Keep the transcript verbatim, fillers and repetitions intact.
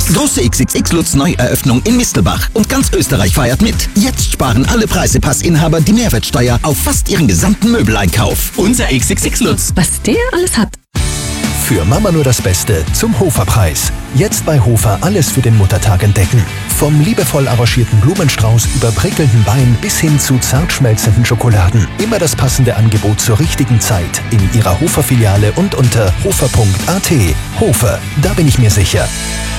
Große X X X-Lutz-Neueröffnung in Mistelbach. Und ganz Österreich feiert mit. Jetzt sparen alle Preisepassinhaber die Mehrwertsteuer auf fast ihren gesamten Möbeleinkauf. Unser X X X-Lutz. Was der alles hat. Für Mama nur das Beste zum Hofer-Preis. Jetzt bei Hofer alles für den Muttertag entdecken. Vom liebevoll arrangierten Blumenstrauß über prickelnden Bein bis hin zu zart schmelzenden Schokoladen. Immer das passende Angebot zur richtigen Zeit in Ihrer Hofer-Filiale und unter hofer punkt a t. Hofer, da bin ich mir sicher.